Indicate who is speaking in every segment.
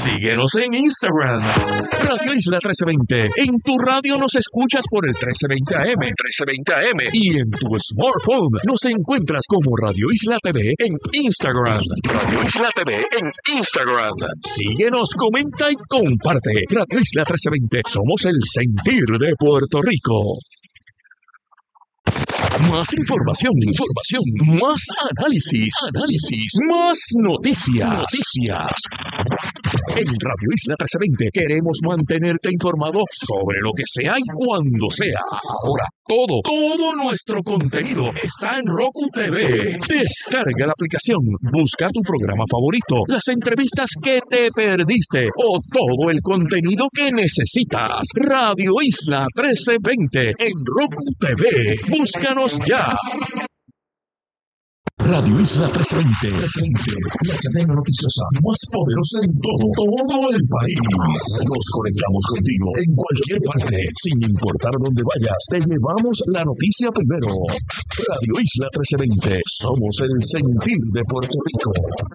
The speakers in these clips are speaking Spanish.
Speaker 1: Síguenos en Instagram, Radio Isla 1320. En tu radio nos escuchas por el 1320 AM, y en tu smartphone nos encuentras como Radio Isla TV en Instagram. Radio Isla TV en Instagram. Síguenos, comenta y comparte. Radio Isla 1320. Somos el sentir de Puerto Rico. Más información, más análisis, más noticias. En Radio Isla 1320 queremos mantenerte informado sobre lo que sea y cuando sea. Ahora, todo nuestro contenido está en Roku TV. Descarga la aplicación, busca tu programa favorito, las entrevistas que te perdiste o todo el contenido que necesitas. Radio Isla 1320 en Roku TV. Búscanos ya. Radio Isla 1320, la cadena noticiosa más poderosa en todo el país. Nos conectamos contigo en cualquier parte, sin importar dónde vayas. Te llevamos la noticia primero. Radio Isla 1320, somos el sentir de Puerto Rico.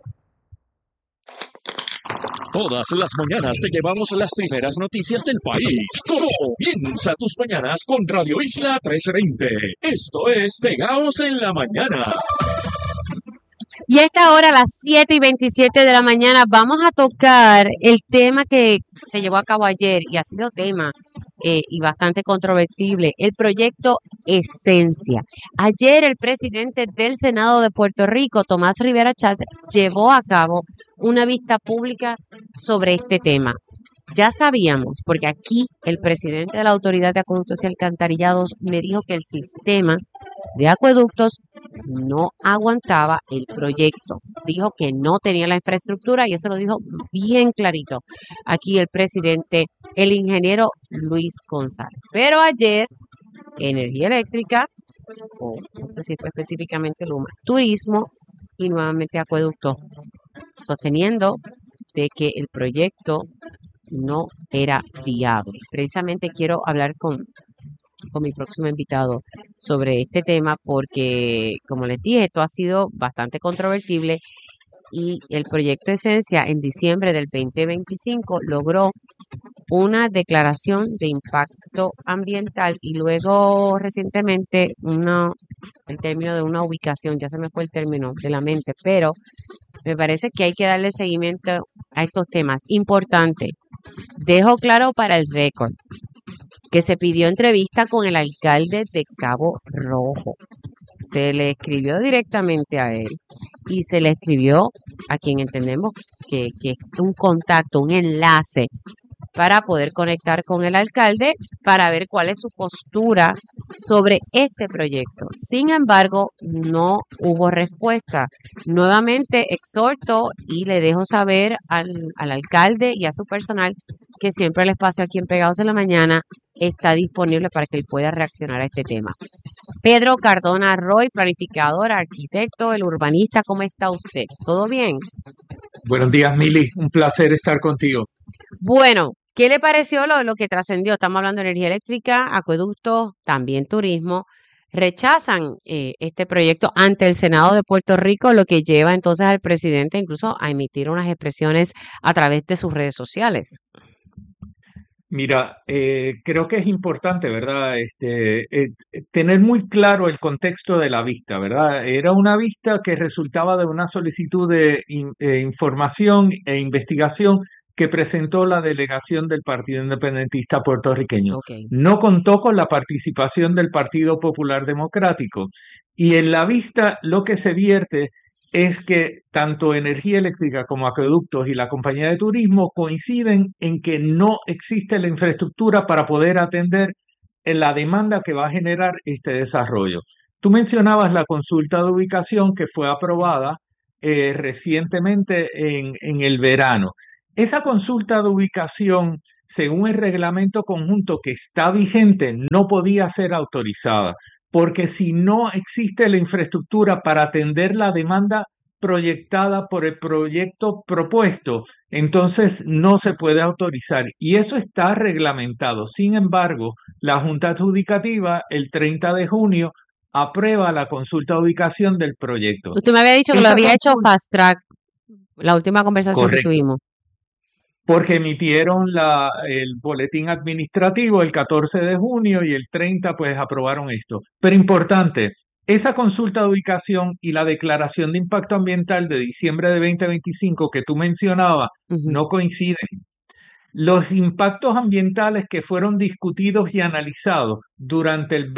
Speaker 1: Todas las mañanas te llevamos las primeras noticias del país. Comienza tus mañanas con Radio Isla 1320. Esto es Pegaos en la Mañana.
Speaker 2: Y a esta hora, a las 7:27 de la mañana, vamos a tocar el tema que se llevó a cabo ayer y ha sido tema y bastante controvertible, el proyecto Esencia. Ayer el presidente del Senado de Puerto Rico, Tomás Rivera Chatz, llevó a cabo una vista pública sobre este tema. Ya sabíamos, porque aquí el presidente de la Autoridad de Acueductos y Alcantarillados me dijo que el sistema de acueductos no aguantaba el proyecto. Dijo que no tenía la infraestructura y eso lo dijo bien clarito aquí el presidente, el ingeniero Luis González. Pero ayer, Energía Eléctrica, o no sé si fue específicamente Luma, Turismo y nuevamente Acueductos, sosteniendo de que el proyecto no era viable. Precisamente quiero hablar con mi próximo invitado sobre este tema porque, como les dije, esto ha sido bastante controvertible y el proyecto Esencia en diciembre del 2025 logró una declaración de impacto ambiental y luego recientemente el término de una ubicación, ya se me fue el término de la mente, pero me parece que hay que darle seguimiento a estos temas. Importante, dejo claro para el récord que se pidió entrevista con el alcalde de Cabo Rojo. Se le escribió directamente a él y se le escribió a quien entendemos que es un contacto, un enlace para poder conectar con el alcalde para ver cuál es su postura sobre este proyecto. Sin embargo, no hubo respuesta. Nuevamente exhorto y le dejo saber al alcalde y a su personal que siempre el espacio aquí en Pegados en la Mañana está disponible para que él pueda reaccionar a este tema. Pedro Cardona Roy, planificador, arquitecto, el urbanista, ¿cómo está usted? ¿Todo bien?
Speaker 3: Buenos días, Mili. Un placer estar contigo.
Speaker 2: Bueno, ¿qué le pareció lo que trascendió? Estamos hablando de energía eléctrica, acueductos, también turismo. Rechazan este proyecto ante el Senado de Puerto Rico, lo que lleva entonces al presidente incluso a emitir unas expresiones a través de sus redes sociales.
Speaker 3: Mira, creo que es importante, ¿verdad? Tener muy claro el contexto de la vista, ¿verdad? Era una vista que resultaba de una solicitud de información e investigación que presentó la delegación del Partido Independentista puertorriqueño.
Speaker 2: Okay.
Speaker 3: No contó con la participación del Partido Popular Democrático. Y en la vista lo que se vierte es que tanto Energía Eléctrica como Acueductos y la Compañía de Turismo coinciden en que no existe la infraestructura para poder atender la demanda que va a generar este desarrollo. Tú mencionabas la consulta de ubicación que fue aprobada recientemente en el verano. Esa consulta de ubicación, según el reglamento conjunto que está vigente, no podía ser autorizada, porque si no existe la infraestructura para atender la demanda proyectada por el proyecto propuesto, entonces no se puede autorizar. Y eso está reglamentado. Sin embargo, la Junta Adjudicativa, el 30 de junio, aprueba la consulta de ubicación del proyecto.
Speaker 2: Usted me había dicho que lo había hecho fast track, la última conversación
Speaker 3: Correcto.
Speaker 2: que tuvimos.
Speaker 3: porque emitieron el boletín administrativo el 14 de junio y el 30 pues aprobaron esto. Pero importante, esa consulta de ubicación y la declaración de impacto ambiental de diciembre de 2025 que tú mencionabas
Speaker 2: Ujú.
Speaker 3: no coinciden. Los impactos ambientales que fueron discutidos y analizados durante el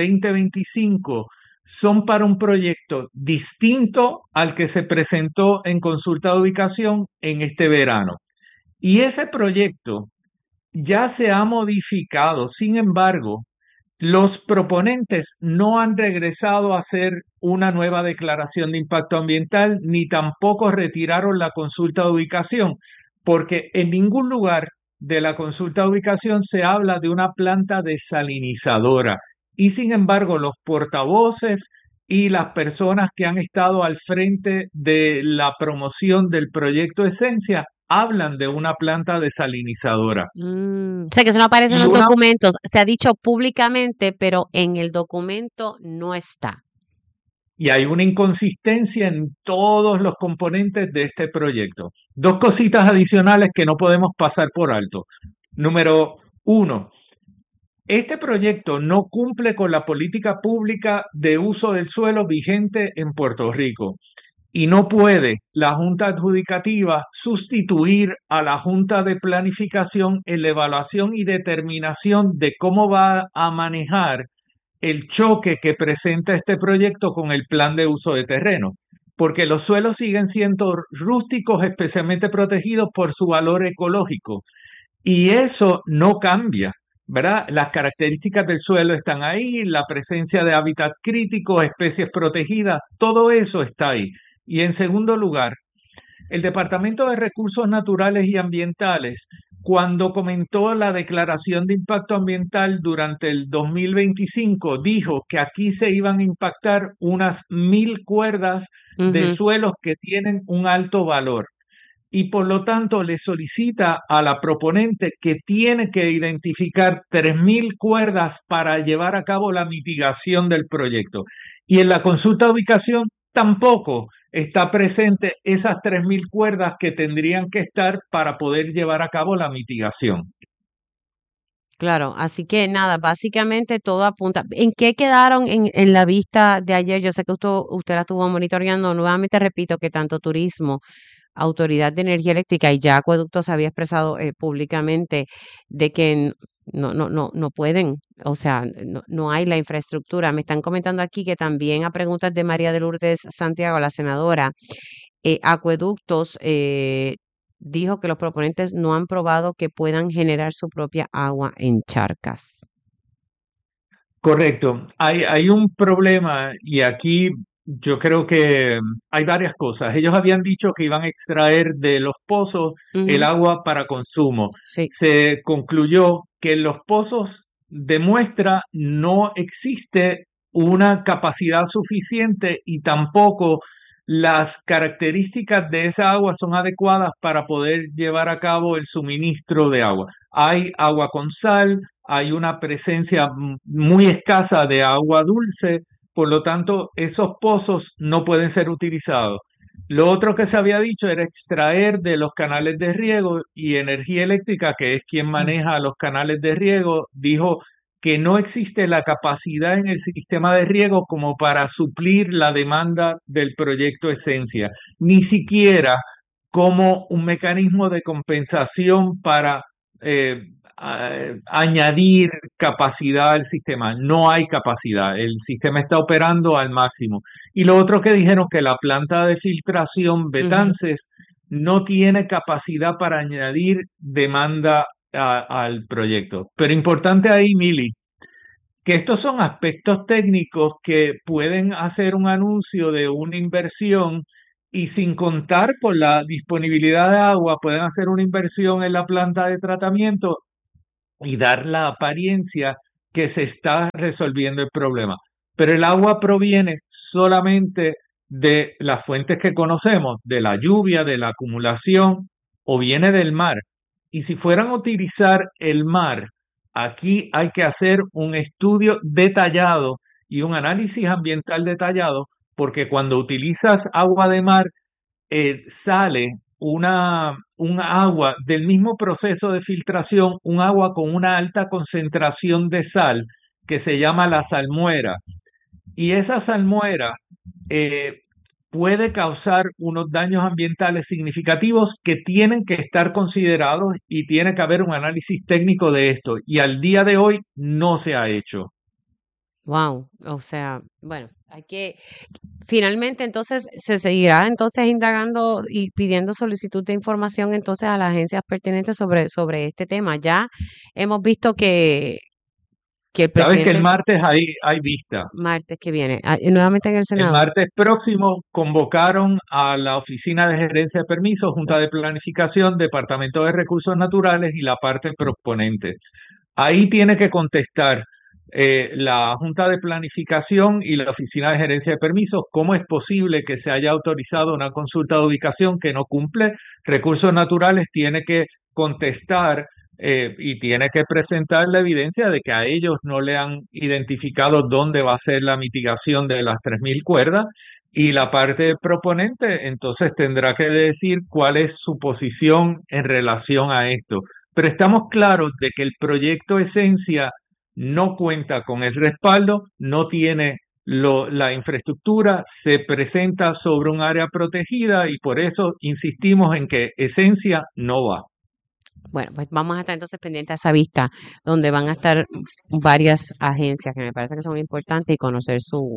Speaker 3: 2025 son para un proyecto distinto al que se presentó en consulta de ubicación en este verano. Y ese proyecto ya se ha modificado. Sin embargo, los proponentes no han regresado a hacer una nueva declaración de impacto ambiental ni tampoco retiraron la consulta de ubicación, porque en ningún lugar de la consulta de ubicación se habla de una planta desalinizadora. Y sin embargo, los portavoces y las personas que han estado al frente de la promoción del proyecto Esencia hablan de una planta desalinizadora.
Speaker 2: O sea, que eso no aparece en
Speaker 3: Y
Speaker 2: los
Speaker 3: una
Speaker 2: documentos. Se ha dicho públicamente, pero en el documento no está.
Speaker 3: Y hay una inconsistencia en todos los componentes de este proyecto. Dos cositas adicionales que no podemos pasar por alto. Número uno, este proyecto no cumple con la política pública de uso del suelo vigente en Puerto Rico y no puede la Junta Adjudicativa sustituir a la Junta de Planificación en la evaluación y determinación de cómo va a manejar el choque que presenta este proyecto con el plan de uso de terreno, porque los suelos siguen siendo rústicos, especialmente protegidos por su valor ecológico, y eso no cambia, ¿verdad? Las características del suelo están ahí, la presencia de hábitat críticos, especies protegidas, todo eso está ahí. Y en segundo lugar, el Departamento de Recursos Naturales y Ambientales, cuando comentó la declaración de impacto ambiental durante el 2025, dijo que aquí se iban a impactar unas 1.000 cuerdas de
Speaker 2: Ujú.
Speaker 3: suelos que tienen un alto valor. Y por lo tanto le solicita a la proponente que tiene que identificar 3.000 cuerdas para llevar a cabo la mitigación del proyecto. Y en la consulta de ubicación tampoco está presente esas 3.000 cuerdas que tendrían que estar para poder llevar a cabo la mitigación.
Speaker 2: Claro, así que nada, básicamente todo apunta. ¿En qué quedaron en la vista de ayer? Yo sé que usted la estuvo monitoreando. Nuevamente repito que tanto turismo, Autoridad de Energía Eléctrica y ya Acueductos había expresado públicamente de que no pueden, o sea, no hay la infraestructura. Me están comentando aquí que también a preguntas de María de Lourdes Santiago, la senadora, Acueductos dijo que los proponentes no han probado que puedan generar su propia agua en charcas.
Speaker 3: Correcto. Hay un problema y aquí yo creo que hay varias cosas. Ellos habían dicho que iban a extraer de los pozos el
Speaker 2: Ujú.
Speaker 3: agua para consumo.
Speaker 2: Sí.
Speaker 3: Se concluyó que en los pozos de muestra no existe una capacidad suficiente y tampoco las características de esa agua son adecuadas para poder llevar a cabo el suministro de agua. Hay agua con sal, hay una presencia muy escasa de agua dulce, por lo tanto, esos pozos no pueden ser utilizados. Lo otro que se había dicho era extraer de los canales de riego y Energía Eléctrica, que es quien maneja los canales de riego, dijo que no existe la capacidad en el sistema de riego como para suplir la demanda del proyecto Esencia, ni siquiera como un mecanismo de compensación para eh, añadir capacidad al sistema. No hay capacidad, el sistema está operando al máximo. Y lo otro que dijeron que la planta de filtración
Speaker 2: Ujú.
Speaker 3: Betances no tiene capacidad para añadir demanda al proyecto. Pero importante ahí, Mili, que estos son aspectos técnicos que pueden hacer un anuncio de una inversión y sin contar con la disponibilidad de agua, pueden hacer una inversión en la planta de tratamiento y dar la apariencia que se está resolviendo el problema. Pero el agua proviene solamente de las fuentes que conocemos, de la lluvia, de la acumulación o viene del mar. Y si fueran a utilizar el mar, aquí hay que hacer un estudio detallado y un análisis ambiental detallado, porque cuando utilizas agua de mar, sale un agua del mismo proceso de filtración, un agua con una alta concentración de sal que se llama la salmuera. Y esa salmuera eh, puede causar unos daños ambientales significativos que tienen que estar considerados y tiene que haber un análisis técnico de esto. Y al día de hoy no se ha hecho.
Speaker 2: Wow, o sea, bueno, hay que, finalmente entonces se seguirá entonces indagando y pidiendo solicitud de información entonces a las agencias pertinentes sobre este tema. Ya hemos visto que el
Speaker 3: Sabes que el
Speaker 2: presidente
Speaker 3: martes hay vista.
Speaker 2: martes que viene, nuevamente en el
Speaker 3: El
Speaker 2: Senado.
Speaker 3: martes próximo convocaron a la Oficina de Gerencia de Permisos, Junta de Planificación, Departamento de Recursos Naturales y la parte proponente. Ahí tiene que contestar la Junta de Planificación y la Oficina de Gerencia de Permisos cómo es posible que se haya autorizado una consulta de ubicación que no cumple. Recursos Naturales tiene que contestar y tiene que presentar la evidencia de que a ellos no le han identificado dónde va a ser la mitigación de las 3.000 cuerdas, y la parte proponente entonces tendrá que decir cuál es su posición en relación a esto. Pero estamos claros de que el proyecto Esencia no cuenta con el respaldo, no tiene la infraestructura, se presenta sobre un área protegida y por eso insistimos en que Esencia no va.
Speaker 2: Bueno, pues vamos a estar entonces pendientes a esa vista, donde van a estar varias agencias que me parece que son importantes y conocer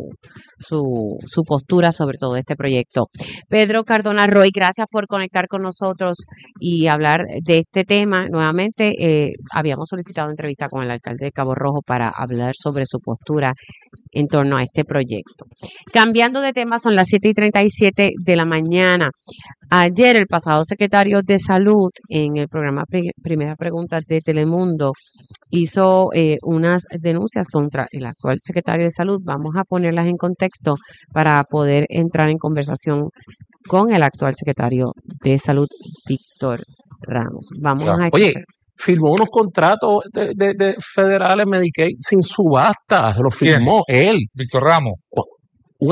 Speaker 2: su postura sobre todo este proyecto. Pedro Cardona Roy, gracias por conectar con nosotros y hablar de este tema. Nuevamente, habíamos solicitado entrevista con el alcalde de Cabo Rojo para hablar sobre su postura en torno a este proyecto. Cambiando de tema, son las 7:37 de la mañana. Ayer, el pasado secretario de Salud, en el programa Primera Pregunta de Telemundo, hizo unas denuncias contra el actual secretario de Salud. Vamos a ponerlas en contexto para poder entrar en conversación con el actual secretario de Salud, Víctor Ramos. Vamos a
Speaker 1: Oye,
Speaker 2: escuchar.
Speaker 1: firmó unos contratos de federales Medicaid sin subasta, se lo firmó él.
Speaker 4: Víctor Ramos.
Speaker 1: Un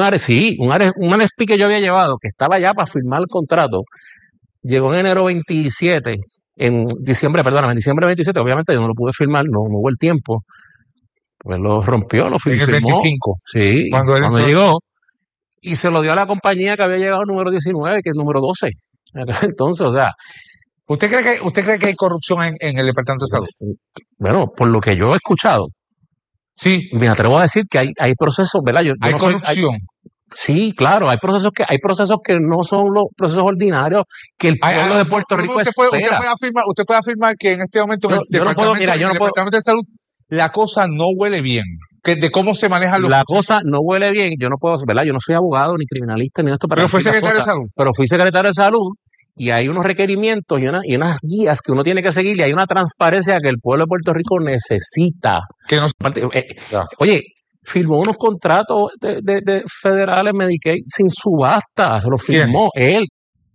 Speaker 1: RSP que yo había llevado, que estaba ya para firmar el contrato, llegó en enero 27, en diciembre 27, obviamente yo no lo pude firmar, no hubo el tiempo, pues lo rompió, lo
Speaker 4: En el
Speaker 1: firmó.
Speaker 4: 25.
Speaker 1: Sí,
Speaker 4: Cuando él entró.
Speaker 1: llegó, y se lo dio a la compañía que había llegado número 19, que es número 12. Entonces, o sea,
Speaker 4: ¿Usted cree que hay corrupción en el Departamento de Salud?
Speaker 1: bueno, por lo que yo he escuchado,
Speaker 4: Sí.
Speaker 1: me atrevo a decir que hay procesos, ¿verdad?
Speaker 4: Hay corrupción.
Speaker 1: Sí, claro, hay procesos que no son los procesos ordinarios que el pueblo de Puerto Rico espera.
Speaker 4: Usted puede afirmar que en este momento en el Departamento de Salud la cosa no huele bien, que de cómo se manejan los
Speaker 1: La
Speaker 4: procesos.
Speaker 1: cosa no huele bien, yo no puedo, ¿verdad? Yo no soy abogado ni criminalista ni esto para
Speaker 4: Pero fue
Speaker 1: decir las
Speaker 4: secretario de
Speaker 1: cosas,
Speaker 4: Salud.
Speaker 1: pero fui secretario de Salud y hay unos requerimientos y unas guías que uno tiene que seguir y hay una transparencia que el pueblo de Puerto Rico necesita.
Speaker 4: Que no,
Speaker 1: Oye, firmó unos contratos de federales Medicaid sin subasta, se lo firmó él.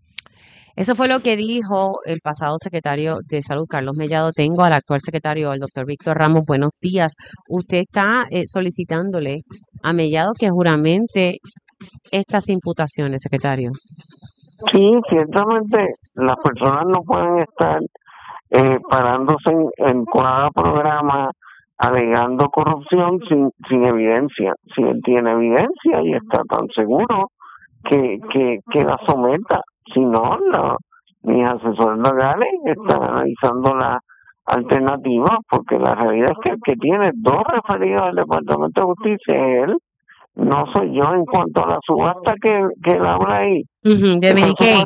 Speaker 2: Eso fue lo que dijo el pasado secretario de Salud, Carlos Mellado. Tengo al actual secretario, el doctor Víctor Ramos. Buenos días. Usted está solicitándole a Mellado que juramente estas imputaciones, secretario.
Speaker 5: Sí, ciertamente las personas no pueden estar parándose en cada programa alegando corrupción sin evidencia. Si él tiene evidencia y está tan seguro que la someta. Si no, mis asesores legales están analizando la alternativa, porque la realidad es que el que tiene 2 referidos al Departamento de Justicia es él, no soy yo. En cuanto a la subasta que él habla ahí,
Speaker 2: De Medicaid.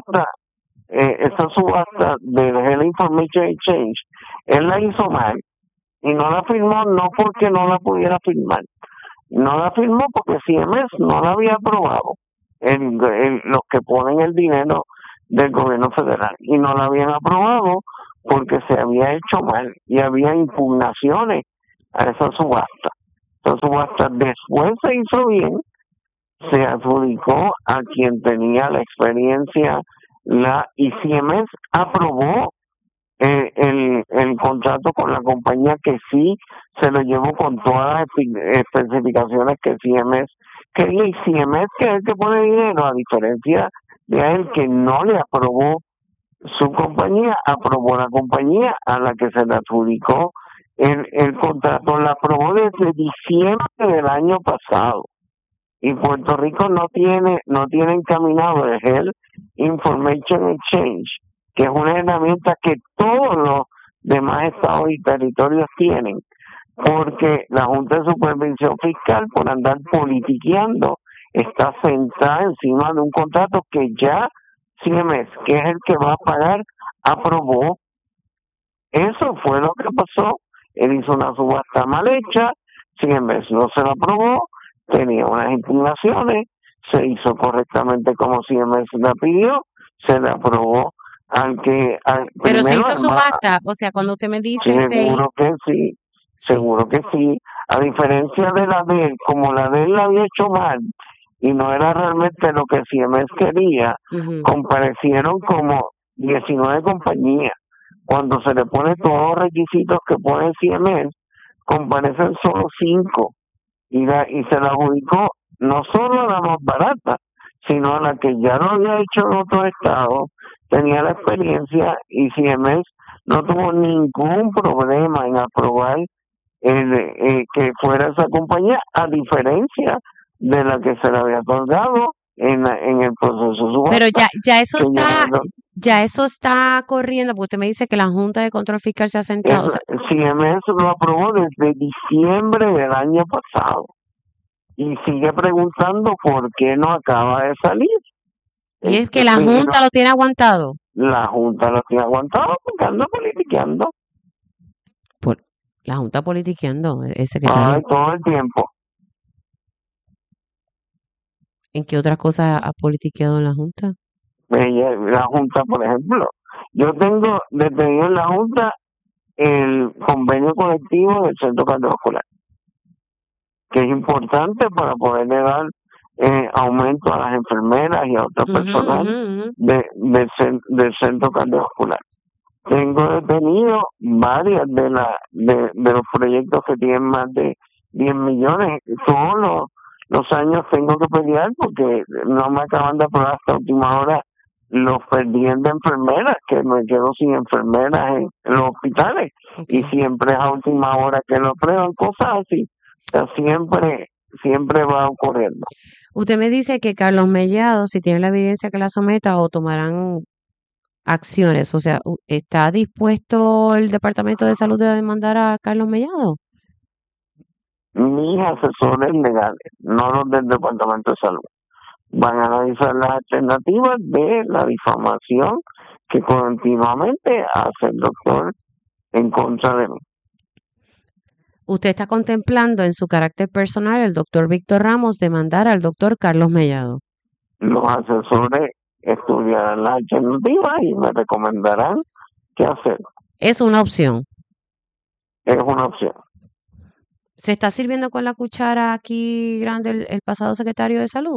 Speaker 5: esa subasta del Health Information Exchange, él la hizo mal y no la firmó no porque no la pudiera firmar, no la firmó porque CMS no la había aprobado, los que ponen el dinero del gobierno federal, y no la habían aprobado porque se había hecho mal y había impugnaciones a esa subasta. Esa subasta después se hizo bien, se adjudicó a quien tenía la experiencia, y CMS aprobó el contrato con la compañía, que sí se lo llevó con todas las especificaciones que CMS quería, y CMS, que es el que pone dinero, a diferencia de él, que no le aprobó su compañía, aprobó la compañía a la que se le adjudicó el contrato, la aprobó desde diciembre del año pasado. Y Puerto Rico no tiene encaminado el Health Information Exchange, que es una herramienta que todos los demás estados y territorios tienen, porque la Junta de Supervisión Fiscal, por andar politiqueando, está sentada encima de un contrato que ya CMS, que es el que va a pagar, aprobó. Eso fue lo que pasó. Él hizo una subasta mal hecha, CMS no se lo aprobó, tenía unas impugnaciones, se hizo correctamente como CMS la pidió, se le aprobó
Speaker 2: pero se hizo subasta, o sea, cuando usted me dice
Speaker 5: seguro que sí, a diferencia de la de él, como la de él la había hecho mal y no era realmente lo que CMS quería, comparecieron como 19 compañías. Cuando se le pone todos los requisitos que pone CMS, comparecen solo 5 y se la adjudicó no solo a la más barata, sino a la que ya lo había hecho en otro estado, tenía la experiencia, y CMS no tuvo ningún problema en aprobar que fuera esa compañía, a diferencia de la que se le había otorgado en el proceso subasta.
Speaker 2: Pero ya eso está corriendo, porque usted me dice que la Junta de Control Fiscal se ha sentado.
Speaker 5: CMS lo aprobó desde diciembre del año pasado y sigue preguntando por qué no acaba de salir.
Speaker 2: Y es que la Junta lo tiene aguantado.
Speaker 5: La Junta lo tiene aguantado porque anda politiqueando.
Speaker 2: La Junta politiqueando, ese que está ahí.
Speaker 5: Todo el tiempo.
Speaker 2: ¿En qué otras cosas ha politiqueado en la Junta?
Speaker 5: La Junta, por ejemplo, yo tengo detenido en la Junta el convenio colectivo del Centro Cardiovascular, que es importante para poderle dar aumento a las enfermeras y a otras personas del Centro Cardiovascular. Tengo detenido varias de los proyectos que tienen más de 10 millones. Todos los años tengo que pelear porque no me acaban de aprobar hasta última hora los perdían de enfermeras, que me quedo sin enfermeras en los hospitales. Y siempre es a última hora que lo aprueban, cosas así. O sea, siempre va ocurriendo.
Speaker 2: Usted me dice que Carlos Mellado, si tiene la evidencia, que la someta o tomarán acciones. O sea, ¿está dispuesto el Departamento de Salud a demandar a Carlos Mellado?
Speaker 5: Mis asesores legales, no los del Departamento de Salud, van a analizar las alternativas de la difamación que continuamente hace el doctor en contra de mí.
Speaker 2: ¿Usted está contemplando en su carácter personal el doctor Víctor Ramos demandar al doctor Carlos Mellado?
Speaker 5: Los asesores estudiarán las alternativas y me recomendarán qué hacer.
Speaker 2: ¿Es una opción?
Speaker 5: Es una opción.
Speaker 2: ¿Se está sirviendo con la cuchara aquí grande el pasado secretario de Salud?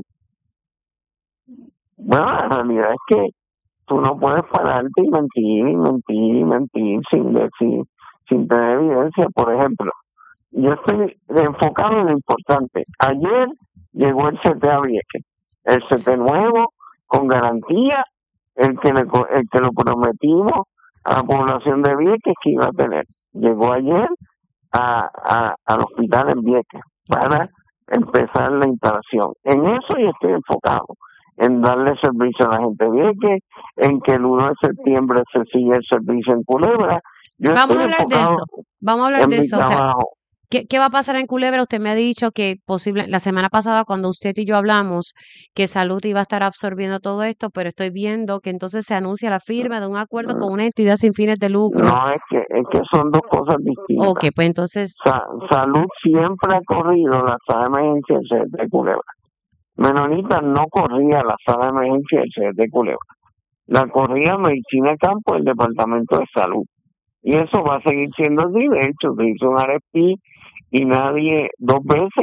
Speaker 5: Bueno, la realidad es que tú no puedes pararte y mentir sin tener evidencia. Por ejemplo, yo estoy enfocado en lo importante. Ayer llegó el CT a Vieques, el CT nuevo, con garantía, el que lo prometimos a la población de Vieques que iba a tener. Llegó ayer al hospital en Vieques para empezar la instalación. En eso yo estoy enfocado, en darle servicio a la gente de Vieques, en que el 1 de septiembre se sigue el servicio en Culebra.
Speaker 2: Vamos a hablar de eso. O sea, ¿qué va a pasar en Culebra? Usted me ha dicho que la semana pasada cuando usted y yo hablamos que Salud iba a estar absorbiendo todo esto, pero estoy viendo que entonces se anuncia la firma de un acuerdo con una entidad sin fines de lucro.
Speaker 5: No, es que son dos cosas distintas.
Speaker 2: Ok, pues entonces...
Speaker 5: Salud siempre ha corrido la sala de emergencia de Culebra. Menonita no corría la sala de emergencia de Culebra. La corría Medicina de Campo del Departamento de Salud. Y eso va a seguir siendo así. De hecho, se hizo un RFP y nadie, 2 veces,